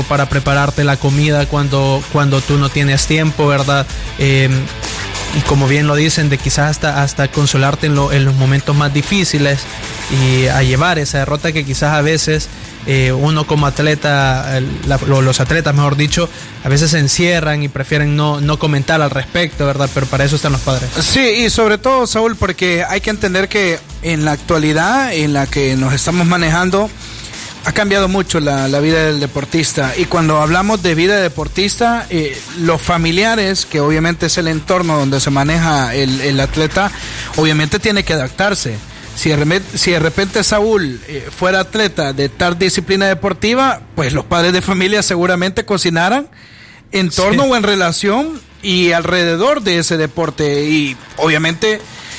tiempo para prepararte la comida cuando tú no tienes tiempo, ¿verdad? Y como bien lo dicen, de quizás hasta consolarte en los momentos más difíciles y a llevar esa derrota que quizás a veces uno como atleta, los atletas mejor dicho, a veces se encierran y prefieren no comentar al respecto, ¿verdad? Pero para eso están los padres. Sí, y sobre todo, Saúl, porque hay que entender que en la actualidad en la que nos estamos manejando, ha cambiado mucho la vida del deportista, y cuando hablamos de vida de deportista, los familiares, que obviamente es el entorno donde se maneja el atleta, obviamente tiene que adaptarse. Si de repente Saúl fuera atleta de tal disciplina deportiva, pues los padres de familia seguramente cocinaran en torno o en relación y alrededor de ese deporte, y obviamente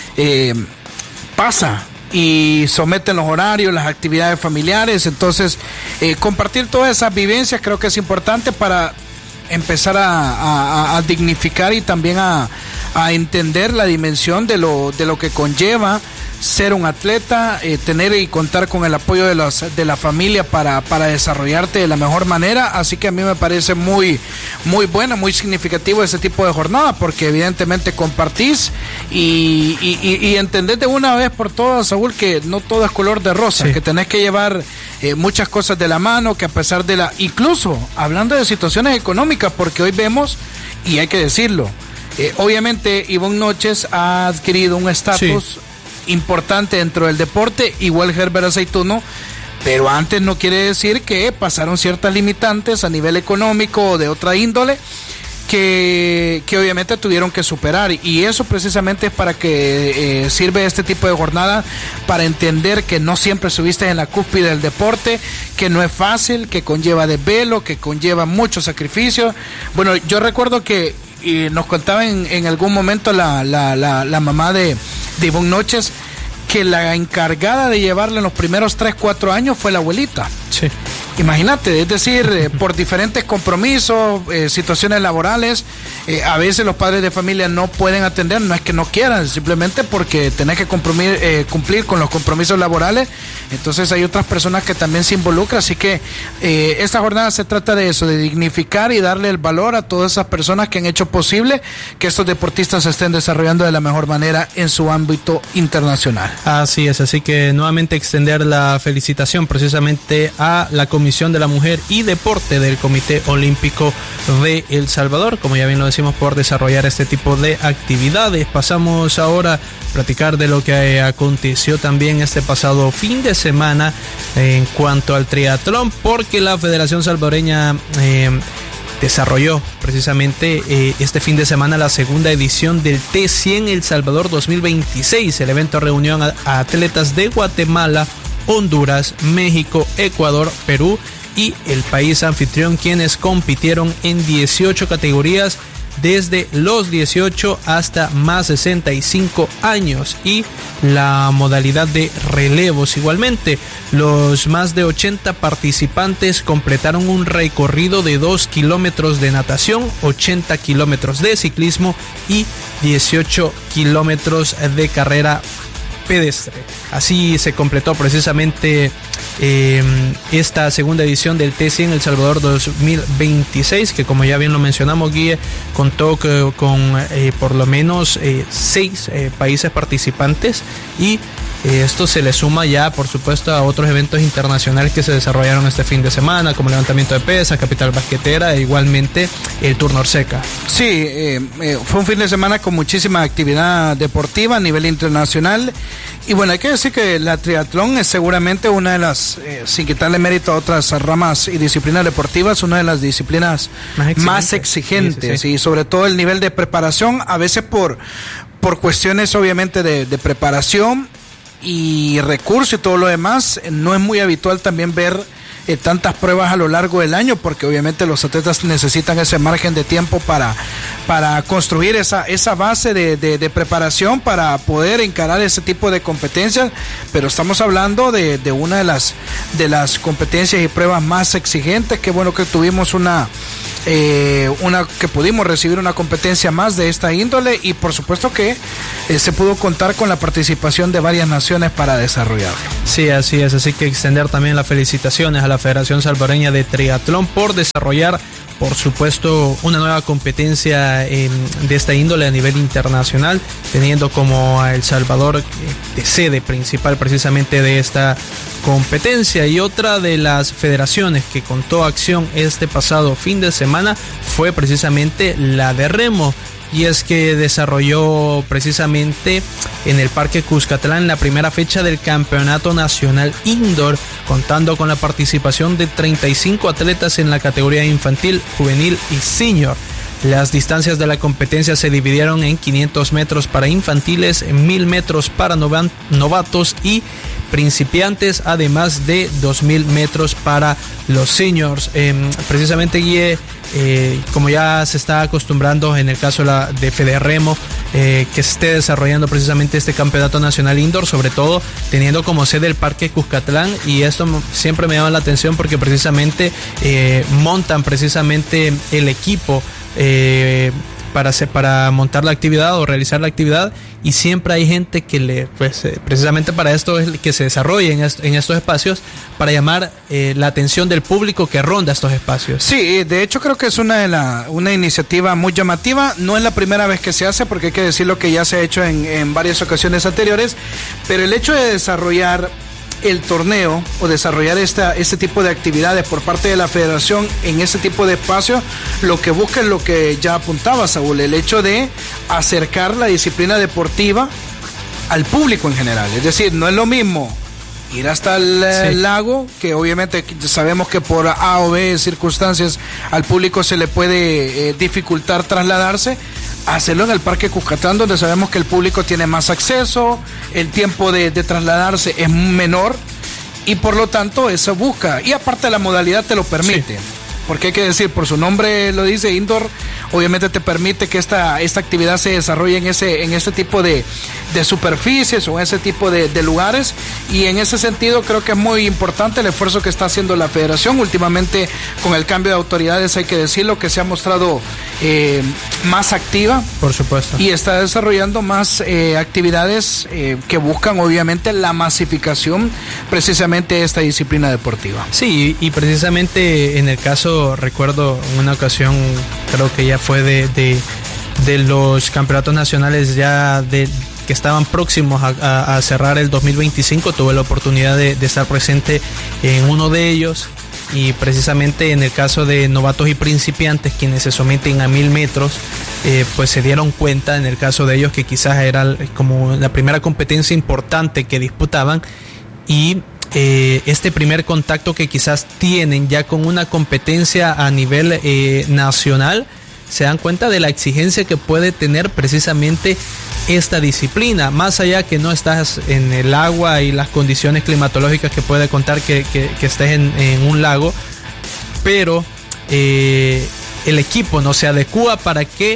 pasa y someten los horarios, las actividades familiares. Entonces compartir todas esas vivencias creo que es importante para empezar a dignificar y también a entender la dimensión de lo que conlleva ser un atleta, tener y contar con el apoyo de la familia para desarrollarte de la mejor manera. Así que a mí me parece muy buena, muy significativo ese tipo de jornada, porque evidentemente compartís y entendés de una vez por todas, Saúl, que no todo es color de rosa, que tenés que llevar muchas cosas de la mano, que a pesar de incluso hablando de situaciones económicas, porque hoy vemos, y hay que decirlo, obviamente Ivonne Noches ha adquirido un estatus importante dentro del deporte, igual Herbert Aceituno, pero antes no quiere decir que pasaron ciertas limitantes a nivel económico o de otra índole que obviamente tuvieron que superar, y eso precisamente es para que sirve este tipo de jornada, para entender que no siempre subiste en la cúspide del deporte, que no es fácil, que conlleva desvelo, que conlleva mucho sacrificio. Bueno, yo recuerdo que nos contaba en algún momento la mamá de Ivonne Noches, que la encargada de llevarle en los primeros 3-4 años fue la abuelita. Sí. Imagínate, es decir, por diferentes compromisos, situaciones laborales, a veces los padres de familia no pueden atender, no es que no quieran, simplemente porque tenés que cumplir con los compromisos laborales. Entonces hay otras personas que también se involucran, así que esta jornada se trata de eso, de dignificar y darle el valor a todas esas personas que han hecho posible que estos deportistas se estén desarrollando de la mejor manera en su ámbito internacional. Así es, así que nuevamente extender la felicitación precisamente a la Comisión de la Mujer y Deporte del Comité Olímpico de El Salvador, como ya bien lo decimos, por desarrollar este tipo de actividades. Pasamos ahora a platicar de lo que aconteció también este pasado fin de semana en cuanto al triatlón, porque la Federación Salvadoreña desarrolló precisamente este fin de semana la segunda edición del T100 El Salvador 2026. El evento reunió a atletas de Guatemala, Honduras, México, Ecuador, Perú y el país anfitrión, quienes compitieron en 18 categorías desde los 18 hasta más 65 años y la modalidad de relevos. Igualmente, los más de 80 participantes completaron un recorrido de 2 kilómetros de natación, 80 kilómetros de ciclismo y 18 kilómetros de carrera pedestre. Así se completó precisamente esta segunda edición del T100 El Salvador 2026, que como ya bien lo mencionamos, Guille, contó con por lo menos 6 países participantes, y esto se le suma ya, por supuesto, a otros eventos internacionales que se desarrollaron este fin de semana, como levantamiento de pesas, capital basquetera, e igualmente el Tour Norseca. Sí, fue un fin de semana con muchísima actividad deportiva a nivel internacional. Y bueno, hay que decir que la triatlón es seguramente una de las, sin quitarle mérito a otras ramas y disciplinas deportivas, una de las disciplinas más exigentes. Sí. Y sobre todo el nivel de preparación, a veces por cuestiones obviamente de preparación y recursos y todo lo demás, no es muy habitual también ver tantas pruebas a lo largo del año, porque obviamente los atletas necesitan ese margen de tiempo para construir esa base de preparación para poder encarar ese tipo de competencias. Pero estamos hablando de una de las competencias y pruebas más exigentes. Que bueno que tuvimos una pudimos recibir una competencia más de esta índole, y por supuesto que se pudo contar con la participación de varias naciones para desarrollarlo. Sí, así es, así que extender también las felicitaciones a la Federación Salvadoreña de Triatlón por desarrollar, por supuesto, una nueva competencia de esta índole a nivel internacional, teniendo como a El Salvador de sede principal precisamente de esta competencia. Y otra de las federaciones que contó acción este pasado fin de semana fue precisamente la de remo, y es que desarrolló precisamente en el Parque Cuscatlán la primera fecha del Campeonato Nacional Indoor, contando con la participación de 35 atletas en la categoría infantil, juvenil y senior. Las distancias de la competencia se dividieron en 500 metros para infantiles, 1000 metros para novatos y principiantes, además de 2000 metros para los seniors. Precisamente, Guille, como ya se está acostumbrando en el caso de Federremo, que se esté desarrollando precisamente este campeonato nacional indoor, sobre todo teniendo como sede el Parque Cuscatlán, y esto siempre me llama la atención porque precisamente montan precisamente el equipo para montar la actividad o realizar la actividad, y siempre hay gente que precisamente para esto es que se desarrolle en estos espacios, para llamar la atención del público que ronda estos espacios. Sí, de hecho creo que es una iniciativa muy llamativa. No es la primera vez que se hace, porque hay que decirlo que ya se ha hecho en varias ocasiones anteriores, pero el hecho de desarrollar el torneo o desarrollar este tipo de actividades por parte de la federación en este tipo de espacios, lo que busca es lo que ya apuntaba Saúl, el hecho de acercar la disciplina deportiva al público en general. Es decir, no es lo mismo ir hasta el lago, que obviamente sabemos que por A o B circunstancias al público se le puede dificultar trasladarse, hacerlo en el Parque Cuscatlán, donde sabemos que el público tiene más acceso, el tiempo de trasladarse es menor, y por lo tanto eso busca, y aparte la modalidad te lo permite. Sí. Porque hay que decir, por su nombre lo dice, indoor, obviamente te permite que esta actividad se desarrolle en este tipo de superficies o en ese tipo de lugares, y en ese sentido creo que es muy importante el esfuerzo que está haciendo la federación. Últimamente, con el cambio de autoridades, hay que decirlo, que se ha mostrado más activa, por supuesto, y está desarrollando más actividades que buscan obviamente la masificación precisamente de esta disciplina deportiva. Sí, y precisamente en el caso, recuerdo en una ocasión, creo que ya fue de los campeonatos nacionales ya que estaban próximos a cerrar el 2025, tuve la oportunidad de estar presente en uno de ellos, y precisamente en el caso de novatos y principiantes, quienes se someten a 1000 metros, pues se dieron cuenta en el caso de ellos que quizás era como la primera competencia importante que disputaban, y este primer contacto que quizás tienen ya con una competencia a nivel nacional, se dan cuenta de la exigencia que puede tener precisamente esta disciplina, más allá que no estás en el agua y las condiciones climatológicas que puede contar que estés en un lago, pero el equipo no se adecua para que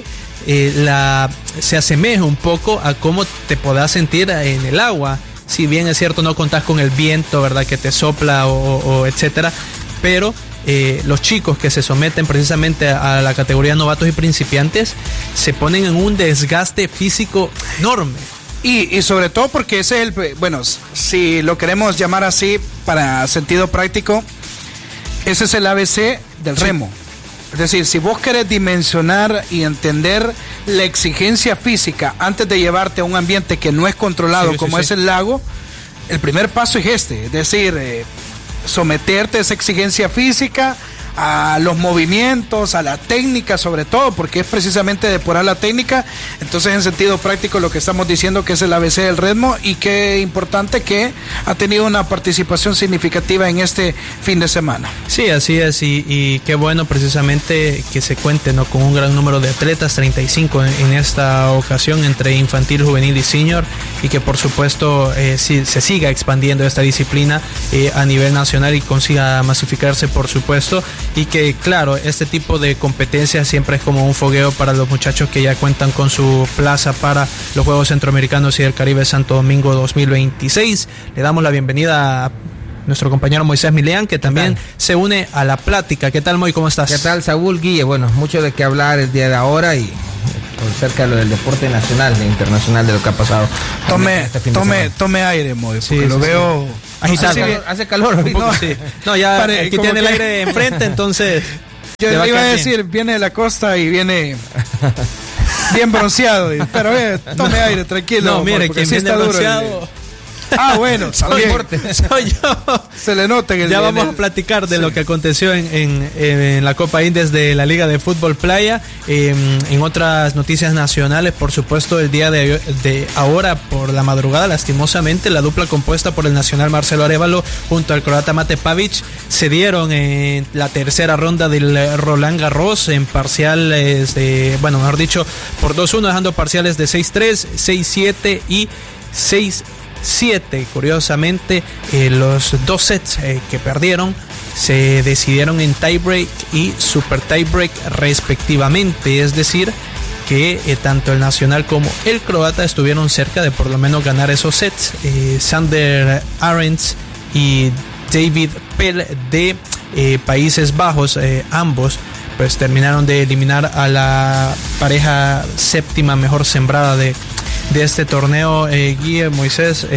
se asemeje un poco a cómo te podás sentir en el agua. Si bien es cierto, no contás con el viento, ¿verdad?, que te sopla o etcétera, pero los chicos que se someten precisamente a la categoría novatos y principiantes se ponen en un desgaste físico enorme. Y sobre todo porque ese es si lo queremos llamar así para sentido práctico, ese es el ABC del remo. Es decir, si vos querés dimensionar y entender la exigencia física antes de llevarte a un ambiente que no es controlado, es el lago, el primer paso es es decir, someterte a esa exigencia física, a los movimientos, a la técnica sobre todo, porque es precisamente depurar la técnica. Entonces, en sentido práctico, lo que estamos diciendo que es el ABC del remo, y qué importante que ha tenido una participación significativa en este fin de semana. Sí, así es, y qué bueno precisamente que se cuente, ¿no?, con un gran número de atletas, 35 en esta ocasión, entre infantil, juvenil y senior, y que por supuesto se siga expandiendo esta disciplina a nivel nacional y consiga masificarse, por supuesto. Y que claro, este tipo de competencias siempre es como un fogueo para los muchachos que ya cuentan con su plaza para los Juegos Centroamericanos y del Caribe Santo Domingo 2026. Le damos la bienvenida nuestro compañero Moisés Milián, que también se une a la plática. ¿Qué tal, Moy? ¿Cómo estás? ¿Qué tal, Saúl, Guille? Bueno, mucho de qué hablar el día de ahora y cerca de lo del deporte nacional e internacional de lo que ha pasado. Tome aire, Moy, porque lo veo... Hace calor. No, ya aquí tiene el aire enfrente, entonces... Yo le iba a decir, viene de la costa y viene bien bronceado, pero tome aire, tranquilo. No, mire, quien viene bronceado... Bueno, soy yo. Se le nota que ya vamos a platicar de lo que aconteció en la Copa Indes de la Liga de Fútbol Playa. En otras noticias nacionales, por supuesto, el día de ahora por la madrugada, lastimosamente, la dupla compuesta por el nacional Marcelo Arévalo junto al croata Mate Pavic se dieron en la tercera ronda del Roland Garros en parciales mejor dicho, por 2-1, dejando parciales de 6-3, 6-7 y 6-7. Curiosamente, los dos sets que perdieron se decidieron en tiebreak y super tiebreak respectivamente, es decir que tanto el nacional como el croata estuvieron cerca de por lo menos ganar esos sets. Sander Arends y David Pell de Países Bajos, ambos pues terminaron de eliminar a la pareja séptima mejor sembrada de este torneo. Guille, Moisés,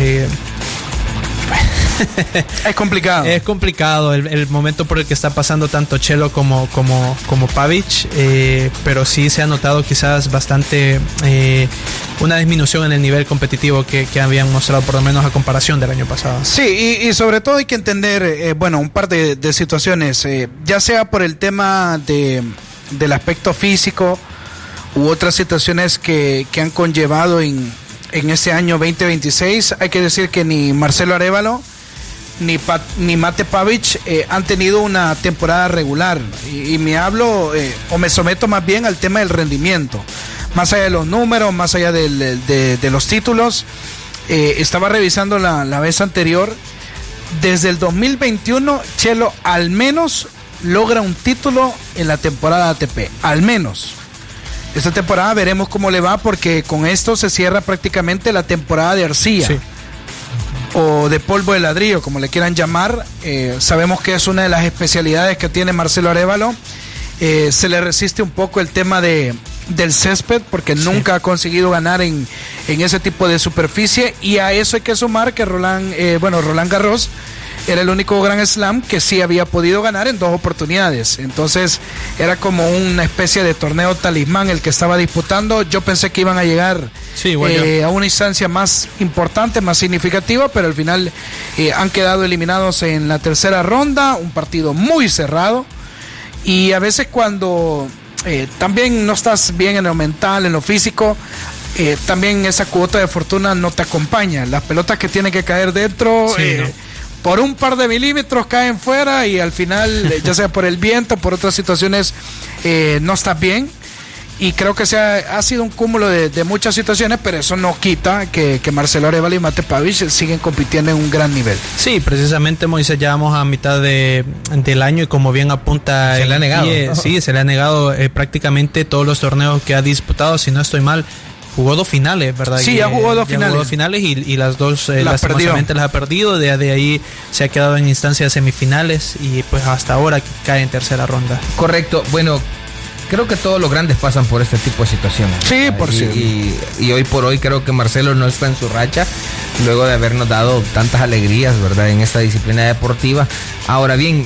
es complicado. Es complicado el momento por el que está pasando tanto Chelo como Pavic, pero sí se ha notado quizás bastante una disminución en el nivel competitivo que habían mostrado, por lo menos a comparación del año pasado. Sí, y sobre todo hay que entender, un par de situaciones, ya sea por el tema del aspecto físico u otras situaciones que han conllevado en este año 2026. Hay que decir que ni Marcelo Arévalo ni Mate Pavic han tenido una temporada regular, y me someto más bien al tema del rendimiento, más allá de los números, más allá de los títulos. Estaba revisando la vez anterior, desde el 2021 Chelo al menos logra un título en la temporada ATP, al menos. Esta temporada veremos cómo le va, porque con esto se cierra prácticamente la temporada de arcilla, sí, o de polvo de ladrillo, como le quieran llamar. Sabemos que es una de las especialidades que tiene Marcelo Arévalo. Se le resiste un poco el tema del césped, porque nunca ha conseguido ganar en ese tipo de superficie, y a eso hay que sumar que Roland Garros era el único Grand Slam que sí había podido ganar en 2 oportunidades. Entonces era como una especie de torneo talismán el que estaba disputando. Yo pensé que iban a llegar a una instancia más importante, más significativa, pero al final han quedado eliminados en la tercera ronda. Un partido muy cerrado, y a veces cuando también no estás bien en lo mental, en lo físico, también esa cuota de fortuna no te acompaña. Las pelotas que tienen que caer dentro, por un par de milímetros caen fuera, y al final, ya sea por el viento, por otras situaciones, no estás bien. Y creo que ha sido un cúmulo de muchas situaciones, pero eso no quita que Marcelo Arévalo y Mate Pavic siguen compitiendo en un gran nivel. Sí, precisamente, Moisés, ya vamos a mitad del año, y como bien apunta, se le ha negado. Sí, se le ha negado prácticamente todos los torneos que ha disputado. Si no estoy mal, jugó 2 finales, ¿verdad? Sí, ya jugó 2 finales. Jugó 2 finales y las dos lastimosamente las ha perdido. De ahí se ha quedado en instancias semifinales, y pues hasta ahora cae en tercera ronda. Correcto. Bueno, creo que todos los grandes pasan por este tipo de situaciones. Sí, por cierto. Y hoy por hoy creo que Marcelo no está en su racha, luego de habernos dado tantas alegrías, ¿verdad?, en esta disciplina deportiva. Ahora bien,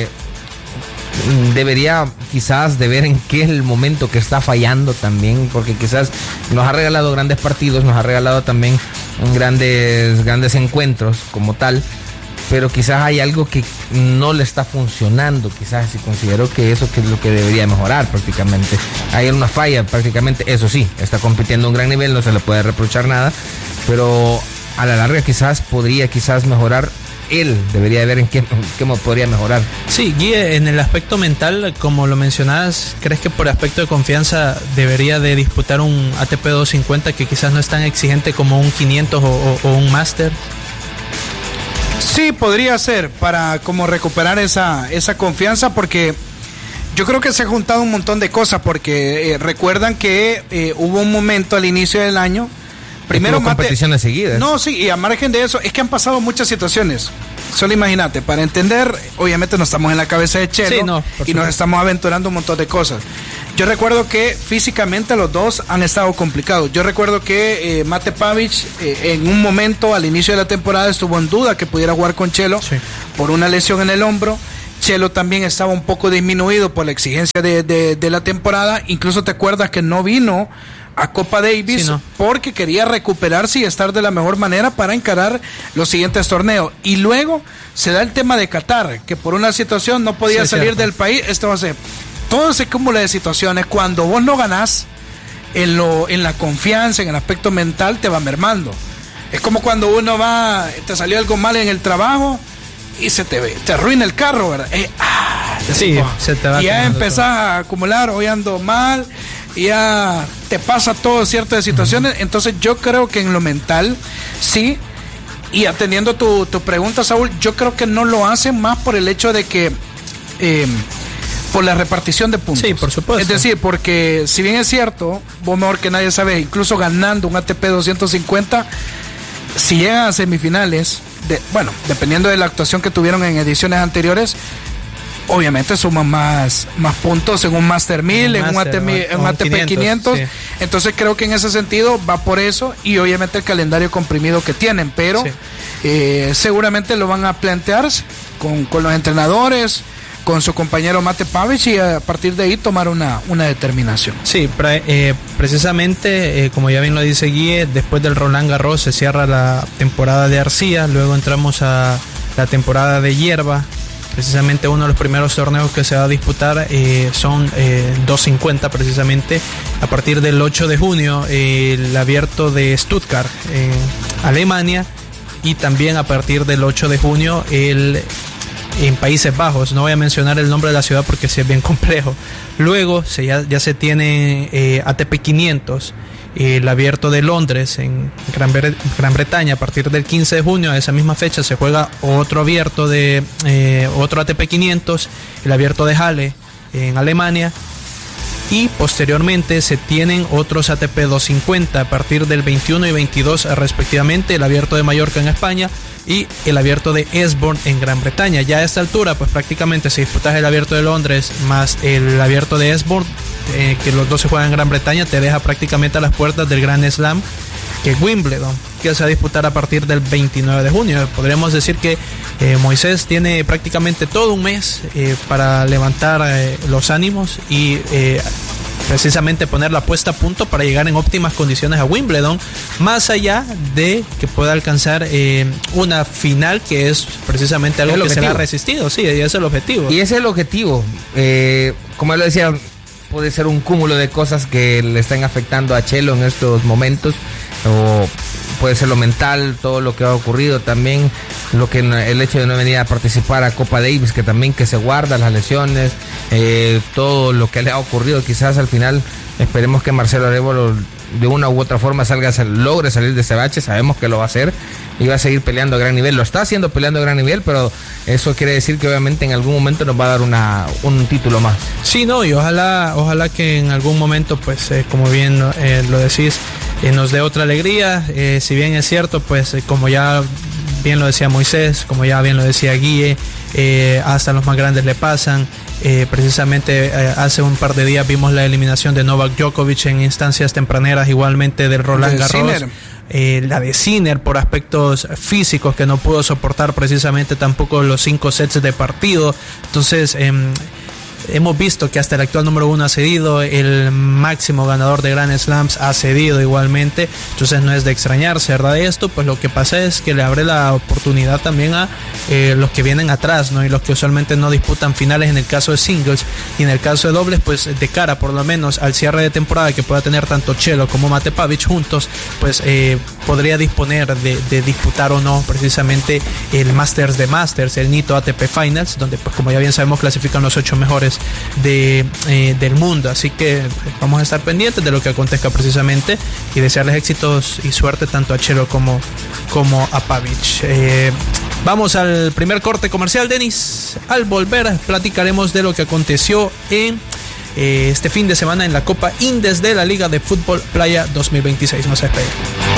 debería quizás de ver en qué es el momento que está fallando también, porque quizás nos ha regalado grandes partidos, nos ha regalado también grandes encuentros como tal, pero quizás hay algo que no le está funcionando. Quizás si considero que eso que es lo que debería mejorar prácticamente. Hay una falla prácticamente, eso sí, está compitiendo a un gran nivel, no se le puede reprochar nada, pero a la larga podría mejorar. Él debería ver en qué podría mejorar. Sí, Guille, en el aspecto mental, como lo mencionabas, ¿crees que por aspecto de confianza debería de disputar un ATP 250 que quizás no es tan exigente como un 500 o un Master? Sí, podría ser, para como recuperar esa confianza, porque yo creo que se ha juntado un montón de cosas, porque recuerdan que hubo un momento al inicio del año primero competiciones seguidas. No, sí, y a margen de eso, es que han pasado muchas situaciones. Solo imagínate, para entender, obviamente no estamos en la cabeza de Chelo, sí, no, y nos estamos aventurando un montón de cosas. Yo recuerdo que físicamente los dos han estado complicados. Yo recuerdo que Mate Pavic en un momento al inicio de la temporada estuvo en duda que pudiera jugar con Chelo por una lesión en el hombro. Chelo también estaba un poco disminuido por la exigencia de la temporada. Incluso te acuerdas que no vino a Copa Davis porque quería recuperarse y estar de la mejor manera para encarar los siguientes torneos. Y luego se da el tema de Qatar, que por una situación no podía salir del país. Esto va a ser todo ese cúmulo de situaciones. Cuando vos no ganás en la confianza, en el aspecto mental, te va mermando. Es como cuando uno te salió algo mal en el trabajo y te arruina el carro, ¿verdad? Se te va. Y ya empezás a acumular, hoy ando mal, y ya te pasa todo ciertas situaciones. Entonces yo creo que en lo mental, sí, y atendiendo tu pregunta, Saúl, yo creo que no lo hacen más por el hecho de que por la repartición de puntos. Sí, por supuesto. Es decir, porque si bien es cierto, vos mejor que nadie sabes, incluso ganando un ATP 250, si llegan a semifinales, dependiendo de la actuación que tuvieron en ediciones anteriores, obviamente suman más puntos en un Master 1000, en un ATP 500. Sí. Entonces creo que en ese sentido va por eso, y obviamente el calendario comprimido que tienen, pero seguramente lo van a plantear con los entrenadores, con su compañero Mate Pavic, y a partir de ahí tomar una determinación. Sí, precisamente, como ya bien lo dice Guille, después del Roland Garros se cierra la temporada de arcilla, luego entramos a la temporada de hierba. Precisamente uno de los primeros torneos que se va a disputar son 250 precisamente. A partir del 8 de junio, el abierto de Stuttgart, Alemania, y también a partir del 8 de junio en Países Bajos. No voy a mencionar el nombre de la ciudad porque sí es bien complejo. Luego ya se tiene ATP 500, el abierto de Londres en Gran Bretaña. A partir del 15 de junio, a esa misma fecha, se juega otro abierto otro ATP 500, el abierto de Halle en Alemania. Y posteriormente se tienen otros ATP 250 a partir del 21 y 22 respectivamente, el abierto de Mallorca en España y el abierto de Esborne en Gran Bretaña. Ya a esta altura, pues prácticamente si disputas el abierto de Londres más el abierto de Esborne, que los dos se juegan en Gran Bretaña, te deja prácticamente a las puertas del Grand Slam, que Wimbledon, que se va a disputar a partir del 29 de junio. Podríamos decir que Moisés tiene prácticamente todo un mes para levantar los ánimos y precisamente poner la puesta a punto para llegar en óptimas condiciones a Wimbledon, más allá de que pueda alcanzar una final, que es precisamente algo que se le ha resistido. Sí, ese es el objetivo. Y ese es el objetivo. Como él lo decía, puede ser un cúmulo de cosas que le están afectando a Chelo en estos momentos, o puede ser lo mental, todo lo que ha ocurrido, también el hecho de no venir a participar a Copa Davis, que también que se guarda las lesiones, todo lo que le ha ocurrido. Quizás al final esperemos que Marcelo Arévalo de una u otra forma logre salir de ese bache. Sabemos que lo va a hacer y va a seguir peleando a gran nivel, lo está haciendo peleando a gran nivel, pero eso quiere decir que obviamente en algún momento nos va a dar un título más. Sí, no, y ojalá que en algún momento, pues como bien lo decís, nos dé otra alegría. Si bien es cierto, pues como ya bien lo decía Moisés, como ya bien lo decía Guille, hasta los más grandes le pasan. Precisamente hace un par de días vimos la eliminación de Novak Djokovic en instancias tempraneras, igualmente del Roland Garros. La de Sinner por aspectos físicos, que no pudo soportar precisamente tampoco los 5 sets de partido. Entonces hemos visto que hasta el actual número 1 ha cedido, el máximo ganador de Grand Slams ha cedido igualmente. Entonces no es de extrañarse, ¿verdad? Esto, pues lo que pasa es que le abre la oportunidad también a los que vienen atrás, ¿no? Y los que usualmente no disputan finales en el caso de singles, y en el caso de dobles, pues de cara por lo menos al cierre de temporada que pueda tener tanto Chelo como Mate Pavic juntos, pues podría disponer de disputar o no precisamente el Masters de Masters, el Nitto ATP Finals, donde pues como ya bien sabemos clasifican los 8 mejores del mundo. Así que vamos a estar pendientes de lo que acontezca precisamente y desearles éxitos y suerte tanto a Chelo como a Pavic. Vamos al primer corte comercial, Denis. Al volver platicaremos de lo que aconteció en este fin de semana en la Copa Indes de la Liga de Fútbol Playa 2026. No se despeguen.